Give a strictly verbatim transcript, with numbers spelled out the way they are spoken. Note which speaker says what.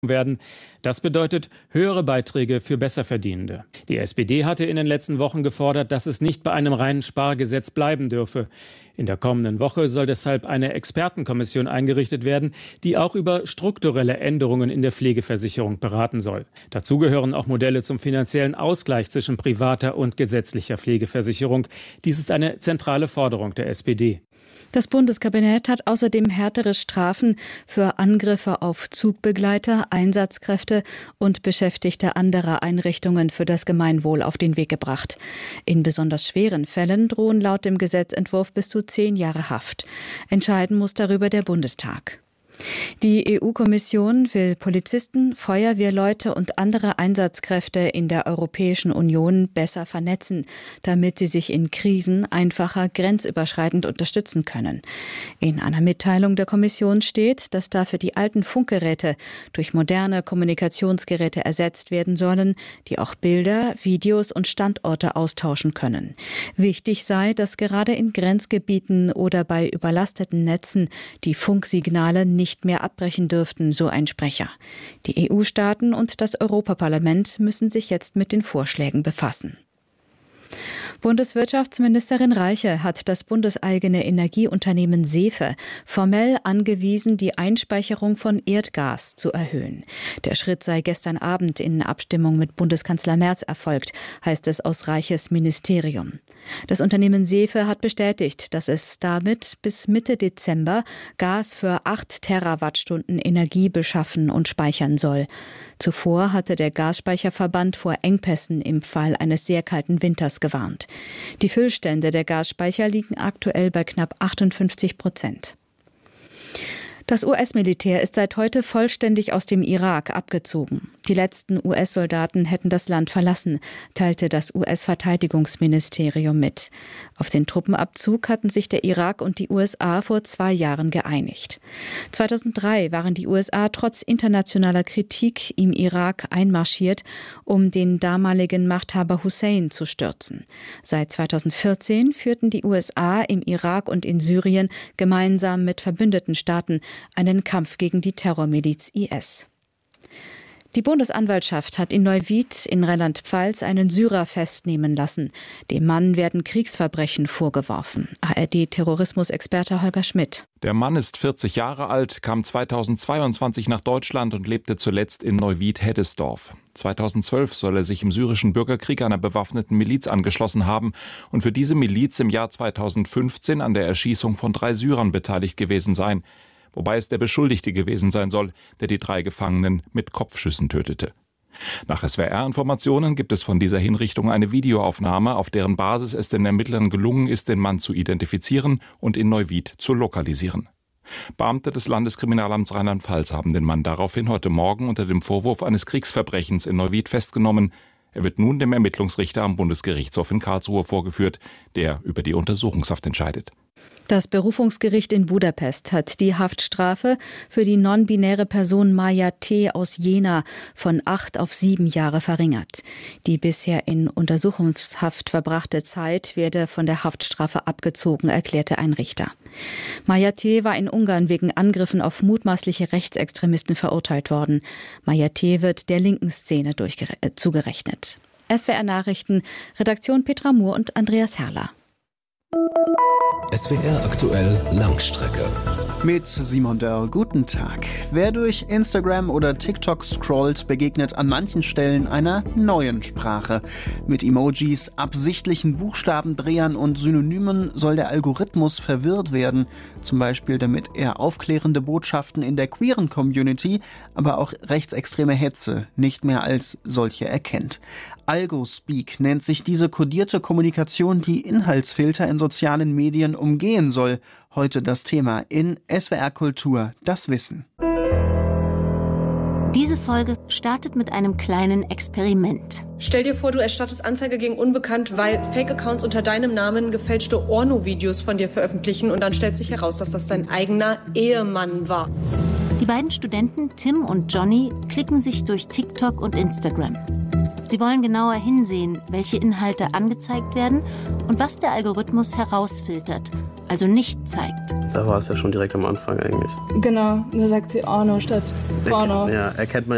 Speaker 1: werden. Das bedeutet höhere Beiträge für Besserverdienende. Die S P D hatte in den letzten Wochen gefordert, dass es nicht bei einem reinen Spargesetz bleiben dürfe. In der kommenden Woche soll deshalb eine Expertenkommission eingerichtet werden, die auch über strukturelle Änderungen in der Pflegeversicherung beraten soll. Dazu gehören auch Modelle zum finanziellen Ausgleich zwischen privater und gesetzlicher Pflegeversicherung. Dies ist eine zentrale Forderung der S P D.
Speaker 2: Das Bundeskabinett hat außerdem härtere Strafen für Angriffe auf Zugbegleiter, Einsatzkräfte und Beschäftigte anderer Einrichtungen für das Gemeinwohl auf den Weg gebracht. In besonders schweren Fällen drohen laut dem Gesetzentwurf bis zu zehn Jahre Haft. Entscheiden muss darüber der Bundestag. Die E U-Kommission will Polizisten, Feuerwehrleute und andere Einsatzkräfte in der Europäischen Union besser vernetzen, damit sie sich in Krisen einfacher grenzüberschreitend unterstützen können. In einer Mitteilung der Kommission steht, dass dafür die alten Funkgeräte durch moderne Kommunikationsgeräte ersetzt werden sollen, die auch Bilder, Videos und Standorte austauschen können. Wichtig sei, dass gerade in Grenzgebieten oder bei überlasteten Netzen die Funksignale nicht nicht mehr abbrechen dürften, so ein Sprecher. Die E U-Staaten und das Europaparlament müssen sich jetzt mit den Vorschlägen befassen. Bundeswirtschaftsministerin Reiche hat das bundeseigene Energieunternehmen SEFE formell angewiesen, die Einspeicherung von Erdgas zu erhöhen. Der Schritt sei gestern Abend in Abstimmung mit Bundeskanzler Merz erfolgt, heißt es aus Reiches Ministerium. Das Unternehmen SEFE hat bestätigt, dass es damit bis Mitte Dezember Gas für acht Terawattstunden Energie beschaffen und speichern soll. Zuvor hatte der Gasspeicherverband vor Engpässen im Fall eines sehr kalten Winters gewarnt. Die Füllstände der Gasspeicher liegen aktuell bei knapp achtundfünfzig Prozent. Das U S-Militär ist seit heute vollständig aus dem Irak abgezogen. Die letzten U S-Soldaten hätten das Land verlassen, teilte das U S-Verteidigungsministerium mit. Auf den Truppenabzug hatten sich der Irak und die U S A vor zwei Jahren geeinigt. zweitausenddrei waren die U S A trotz internationaler Kritik im Irak einmarschiert, um den damaligen Machthaber Hussein zu stürzen. Seit zweitausendvierzehn führten die U S A im Irak und in Syrien gemeinsam mit verbündeten Staaten einen Kampf gegen die Terrormiliz I S. Die Bundesanwaltschaft hat in Neuwied in Rheinland-Pfalz einen Syrer festnehmen lassen. Dem Mann werden Kriegsverbrechen vorgeworfen. A R D-Terrorismusexperte Holger Schmidt.
Speaker 3: Der Mann ist vierzig Jahre alt, kam zweitausendzweiundzwanzig nach Deutschland und lebte zuletzt in Neuwied-Heddesdorf. zweitausendzwölf soll er sich im syrischen Bürgerkrieg einer bewaffneten Miliz angeschlossen haben und für diese Miliz im Jahr zweitausendfünfzehn an der Erschießung von drei Syrern beteiligt gewesen sein. Wobei es der Beschuldigte gewesen sein soll, der die drei Gefangenen mit Kopfschüssen tötete. Nach S W R-Informationen gibt es von dieser Hinrichtung eine Videoaufnahme, auf deren Basis es den Ermittlern gelungen ist, den Mann zu identifizieren und in Neuwied zu lokalisieren. Beamte des Landeskriminalamts Rheinland-Pfalz haben den Mann daraufhin heute Morgen unter dem Vorwurf eines Kriegsverbrechens in Neuwied festgenommen. Er wird nun dem Ermittlungsrichter am Bundesgerichtshof in Karlsruhe vorgeführt, der über die Untersuchungshaft entscheidet.
Speaker 2: Das Berufungsgericht in Budapest hat die Haftstrafe für die non-binäre Person Maja T. aus Jena von acht auf sieben Jahre verringert. Die bisher in Untersuchungshaft verbrachte Zeit werde von der Haftstrafe abgezogen, erklärte ein Richter. Maja T. war in Ungarn wegen Angriffen auf mutmaßliche Rechtsextremisten verurteilt worden. Maja T. wird der linken Szene durchgere- äh, zugerechnet. S W R Nachrichten, Redaktion Petra Mohr und Andreas Herrler.
Speaker 4: S W R aktuell Langstrecke.
Speaker 5: Mit Simon Dörr, guten Tag. Wer durch Instagram oder TikTok scrollt, begegnet an manchen Stellen einer neuen Sprache. Mit Emojis, absichtlichen Buchstabendrehern und Synonymen soll der Algorithmus verwirrt werden. Zum Beispiel, damit er aufklärende Botschaften in der queeren Community, aber auch rechtsextreme Hetze nicht mehr als solche erkennt. Algospeak nennt sich diese kodierte Kommunikation, die Inhaltsfilter in sozialen Medien umgehen soll. Heute das Thema in S W R Kultur, das Wissen.
Speaker 6: Diese Folge startet mit einem kleinen Experiment.
Speaker 7: Stell dir vor, du erstattest Anzeige gegen Unbekannt, weil Fake-Accounts unter deinem Namen gefälschte Orno-Videos von dir veröffentlichen und dann stellt sich heraus, dass das dein eigener Ehemann war.
Speaker 6: Die beiden Studenten Tim und Johnny klicken sich durch TikTok und Instagram. Sie wollen genauer hinsehen, welche Inhalte angezeigt werden und was der Algorithmus herausfiltert, also nicht zeigt.
Speaker 8: Da war es ja schon direkt am Anfang eigentlich.
Speaker 9: Genau, da sagt sie Orno statt Porno.
Speaker 8: Ja, erkennt man